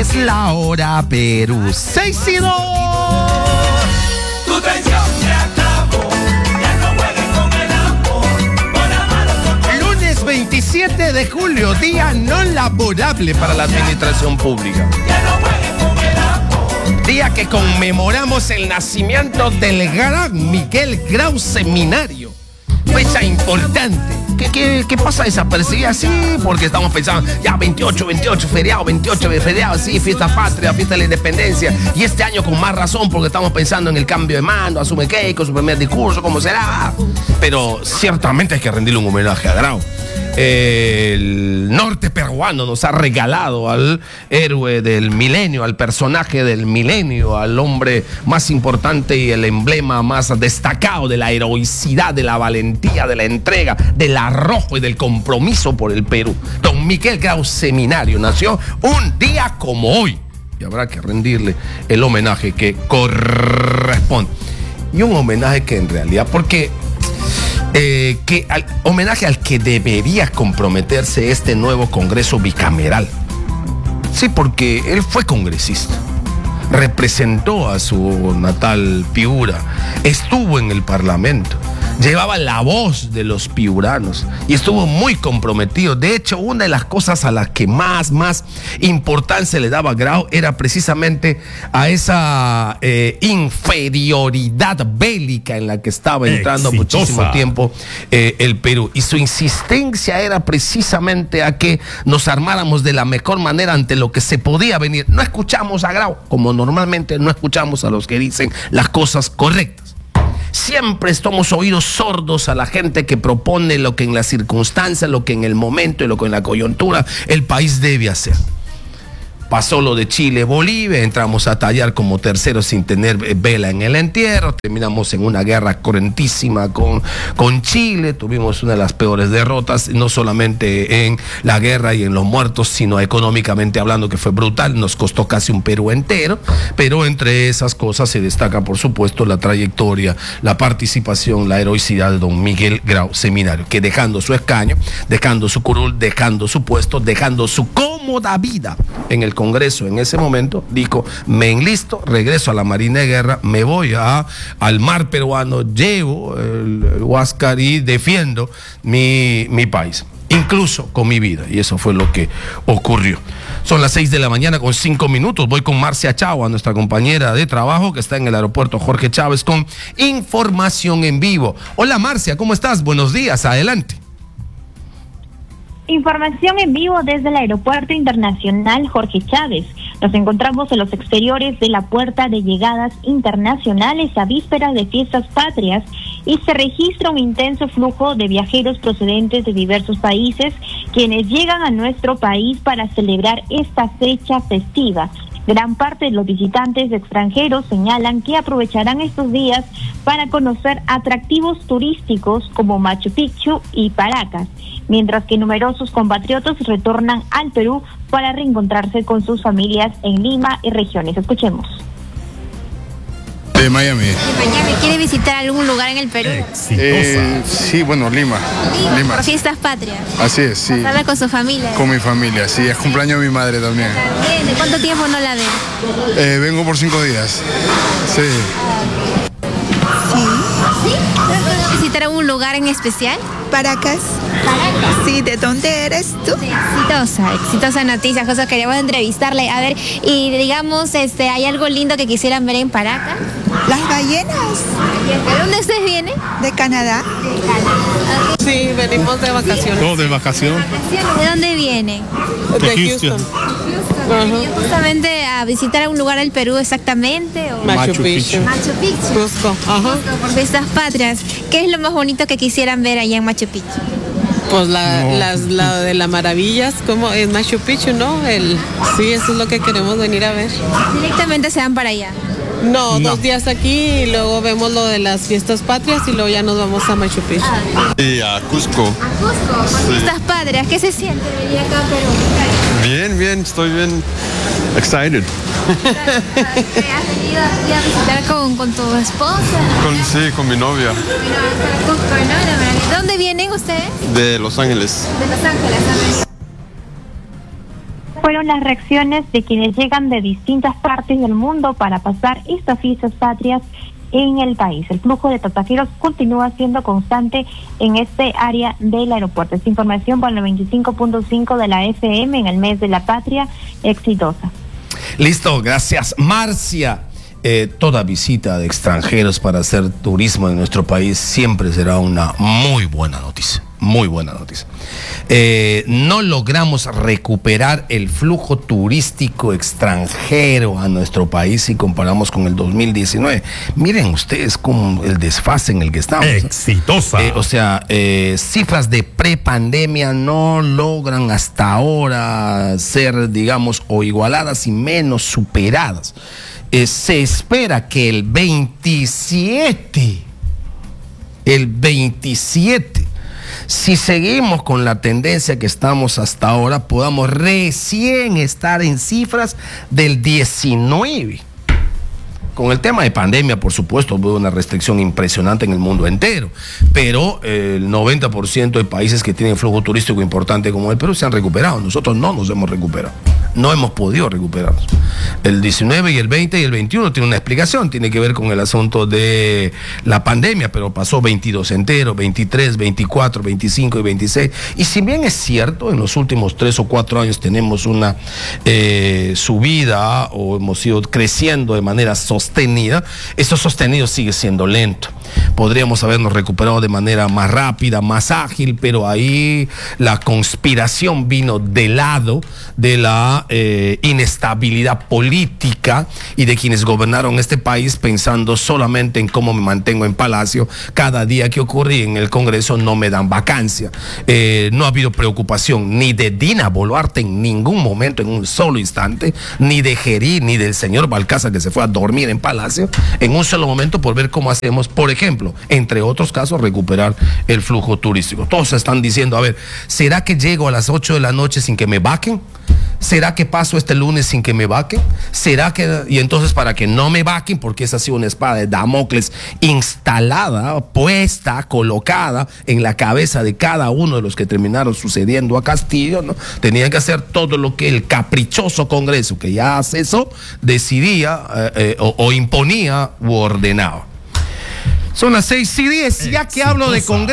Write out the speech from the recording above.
Es la hora Perú 6:02. Tu traición se acabó, ya no juegues con el amor, por amar a otro. Lunes 27 de julio, día no laborable para la administración pública. Ya no juegues con el amor. Día que conmemoramos el nacimiento del gran Miguel Grau Seminario. Fecha importante. ¿Qué pasa desapercibida? Sí, porque estamos pensando, ya 28, feriado, sí, fiesta patria, fiesta de la independencia. Y este año con más razón, porque estamos pensando en el cambio de mando, asume Keiko, su primer discurso, cómo será. Pero ciertamente hay que rendirle un homenaje a Grau. El norte peruano nos ha regalado al héroe del milenio, al personaje del milenio, al hombre más importante y el emblema más destacado de la heroicidad, de la valentía, de la entrega, del arrojo y del compromiso por el Perú. Don Miguel Grau Seminario nació un día como hoy y habrá que rendirle el homenaje que corresponde. Y un homenaje que en realidad, porque homenaje al que debería comprometerse este nuevo Congreso bicameral. Sí, porque él fue congresista, representó a su natal Piura, estuvo en el Parlamento, llevaba la voz de los piuranos y estuvo muy comprometido. De hecho, una de las cosas a las que más importancia le daba Grau era precisamente a esa inferioridad bélica en la que estaba entrando muchísimo tiempo el Perú. Y su insistencia era precisamente a que nos armáramos de la mejor manera ante lo que se podía venir. No escuchamos a Grau, como normalmente no escuchamos a los que dicen las cosas correctas. Siempre estamos oídos sordos a la gente que propone lo que en las circunstancias, lo que en el momento y lo que en la coyuntura el país debe hacer. Pasó lo de Chile-Bolivia, entramos a tallar como terceros sin tener vela en el entierro, terminamos en una guerra cruentísima con Chile, tuvimos una de las peores derrotas, no solamente en la guerra y en los muertos, sino económicamente hablando, que fue brutal, nos costó casi un Perú entero, pero entre esas cosas se destaca, por supuesto, la trayectoria, la participación, la heroicidad de don Miguel Grau Seminario, que dejando su escaño, dejando su curul, dejando su puesto, dejando su cómoda vida en el Congreso en ese momento, dijo: me enlisto, regreso a la Marina de Guerra, me voy al mar peruano, llevo el Huáscar y defiendo mi país, incluso con mi vida. Y eso fue lo que ocurrió. Son las 6:05 a.m. Voy con Marcia Chao, nuestra compañera de trabajo que está en el aeropuerto Jorge Chávez, con información en vivo. Hola Marcia, ¿cómo estás? Buenos días, adelante. Información en vivo desde el Aeropuerto Internacional Jorge Chávez. Nos encontramos en los exteriores de la puerta de llegadas internacionales a vísperas de fiestas patrias y se registra un intenso flujo de viajeros procedentes de diversos países quienes llegan a nuestro país para celebrar esta fecha festiva. Gran parte de los visitantes extranjeros señalan que aprovecharán estos días para conocer atractivos turísticos como Machu Picchu y Paracas, mientras que numerosos compatriotas retornan al Perú para reencontrarse con sus familias en Lima y regiones. Escuchemos. De Miami. De Miami. ¿Quiere visitar algún lugar en el Perú? Sí, bueno, Lima. Por fiestas patrias. Así es, sí. ¿Pasarla con su familia? Con mi familia, sí. Es cumpleaños de mi madre también. Bien. ¿De cuánto tiempo no la ve? Vengo por 5 días. Sí. ¿Quiere visitar algún lugar en especial? Paracas. Sí, ¿de dónde eres tú? Exitosa noticia, José, queríamos entrevistarle. A ver, y digamos, ¿hay algo lindo que quisieran ver en Paracas? Las ballenas. ¿De dónde ustedes vienen? De Canadá. Sí, venimos de vacaciones. ¿Todo de vacación? ¿De dónde vienen? De Houston. Justamente a visitar algún lugar del Perú exactamente. ¿O? Machu Picchu. Machu Picchu. Cusco. Ajá. Por fiestas patrias. ¿Qué es lo más bonito que quisieran ver allá en Machu Picchu? Pues la de las maravillas, como es Machu Picchu, ¿no? Sí, eso es lo que queremos venir a ver. Directamente se van para allá. No, 2 días aquí y luego vemos lo de las fiestas patrias y luego ya nos vamos a Machu Picchu. Sí, a Cusco. ¿A Cusco? Por fiestas patrias. ¿Qué se siente venir acá a Perú? Bien, estoy bien excited. ¿Has venido a visitar con tu esposa? Con mi novia. Cusco, ¿no? ¿De dónde vienen ustedes? De Los Ángeles. De Los Ángeles, fueron las reacciones de quienes llegan de distintas partes del mundo para pasar estas fiestas patrias en el país. El flujo de pasajeros continúa siendo constante en este área del aeropuerto. Esta información por el 95.5 de la FM en el mes de la patria, exitosa. Listo, gracias, Marcia. Toda visita de extranjeros para hacer turismo en nuestro país siempre será una muy buena noticia. Muy buena noticia. No logramos recuperar el flujo turístico extranjero a nuestro país si comparamos con el 2019. Miren ustedes cómo el desfase en el que estamos. Exitosa. Cifras de prepandemia no logran hasta ahora ser, digamos, o igualadas y menos superadas. Se espera que el 27, si seguimos con la tendencia que estamos hasta ahora, podamos recién estar en cifras del 19. Con el tema de pandemia, por supuesto, hubo una restricción impresionante en el mundo entero, pero el 90% de países que tienen flujo turístico importante como el Perú se han recuperado. Nosotros no nos hemos recuperado, no hemos podido recuperarnos. El 19 y el 20 y el 21 tiene una explicación, tiene que ver con el asunto de la pandemia, pero pasó 22 entero, 23, 24, 25 y 26. Y si bien es cierto, en los últimos 3 o 4 años tenemos una subida o hemos ido creciendo de manera sostenida, eso sostenido sigue siendo lento. Podríamos habernos recuperado de manera más rápida, más ágil, pero ahí la conspiración vino del lado de la inestabilidad política y de quienes gobernaron este país pensando solamente en cómo me mantengo en Palacio. Cada día que ocurre en el Congreso no me dan vacancia. No ha habido preocupación ni de Dina Boluarte en ningún momento, en un solo instante, ni de Gerí, ni del señor Balcázar que se fue a dormir en Palacio, en un solo momento por ver cómo hacemos, por ejemplo, entre otros casos, recuperar el flujo turístico. Todos están diciendo, a ver, ¿será que llego a las 8 de la noche sin que me vaquen? ¿Será que paso este lunes sin que me vaquen? ¿Será que...? Y entonces, para que no me vaquen, porque esa ha sido una espada de Damocles instalada, puesta, colocada en la cabeza de cada uno de los que terminaron sucediendo a Castillo, ¿no? Tenían que hacer todo lo que el caprichoso Congreso, que ya cesó, decidía o imponía u ordenaba. Son las 6:10, ya que hablo de Congreso.